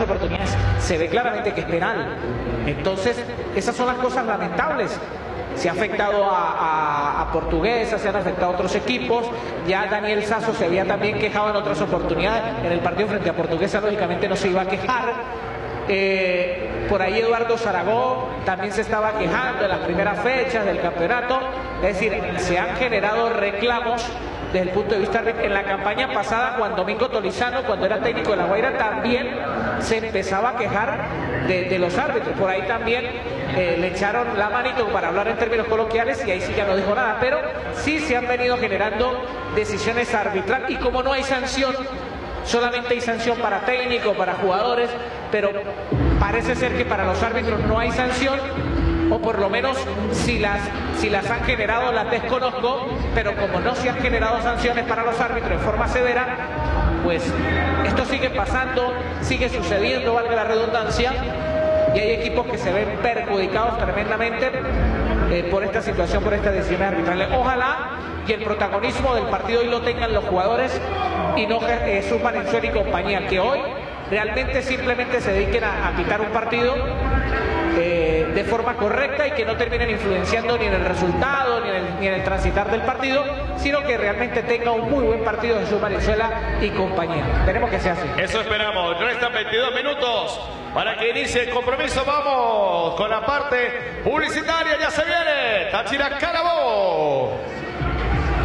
oportunidades se ve claramente que es penal. Entonces, esas son las cosas lamentables. Se ha afectado a Portuguesa, se han afectado a otros equipos. Ya Daniel Sasso se había también quejado en otras oportunidades. En el partido frente a Portuguesa, lógicamente, no se iba a quejar. Por ahí Eduardo Zaragoza también se estaba quejando en las primeras fechas del campeonato. Es decir, se han generado reclamos desde el punto de vista en la campaña pasada. Juan Domingo Tolizano, cuando era técnico de La Guaira, también se empezaba a quejar de los árbitros. Por ahí también le echaron la manito, para hablar en términos coloquiales, y ahí sí ya no dijo nada. Pero sí se han venido generando decisiones arbitrales, y como no hay sanción, solamente hay sanción para técnico, para jugadores, pero parece ser que para los árbitros no hay sanción, o por lo menos si las han generado las desconozco, pero como no se han generado sanciones para los árbitros en forma severa, pues esto sigue pasando, sigue sucediendo, valga la redundancia, y hay equipos que se ven perjudicados tremendamente por esta situación, por estas decisiones arbitrales. Ojalá y el protagonismo del partido hoy lo tengan los jugadores y no Jesús Valenzuela y compañía, que hoy realmente simplemente se dediquen a pitar un partido de forma correcta y que no terminen influenciando ni en el resultado ni en el transitar del partido, sino que realmente tenga un muy buen partido Jesús Valenzuela y compañía. Esperemos que sea así. Eso esperamos. Restan 22 minutos para que inicie el compromiso. Vamos con la parte publicitaria. Ya se viene Táchira Carabobo.